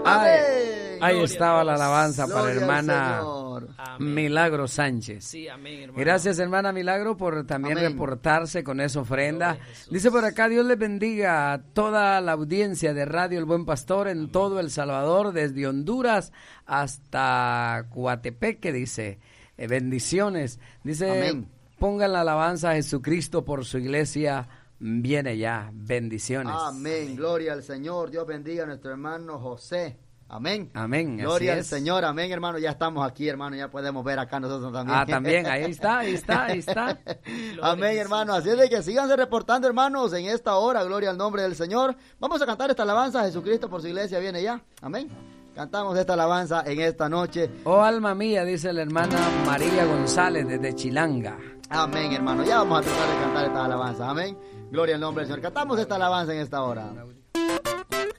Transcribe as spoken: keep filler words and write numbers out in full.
Amén. Ahí estaba la alabanza Gloria para al hermana Señor. Milagro Sánchez. Sí, amén, hermano. Gracias, hermana Milagro, por también Amén. reportarse con esa ofrenda. Gloria a Jesús. Dice por acá, Dios les bendiga a toda la audiencia de Radio El Buen Pastor en amén. Todo El Salvador, desde Honduras hasta Coatepeque, dice. Eh, bendiciones. Dice, Amén. pongan la alabanza a Jesucristo por su iglesia. Viene ya. Bendiciones. Amén. Amén. Gloria al Señor. Dios bendiga a nuestro hermano José. Amén. Amén. Gloria al es. Señor. Amén, hermano. Ya estamos aquí, hermano. Ya podemos ver acá nosotros también. Ah, también. Ahí está, ahí está, ahí está. Amén, hermano. Así es de que síganse reportando, hermanos, en esta hora. Gloria al nombre del Señor. Vamos a cantar esta alabanza. Jesucristo por su iglesia viene ya. Amén. Cantamos esta alabanza en esta noche. Oh, alma mía, dice la hermana María González desde Chilanga. Amén, hermano. Ya vamos a tratar de cantar esta alabanza. Amén. Gloria al nombre del Señor. Cantamos esta alabanza en esta hora.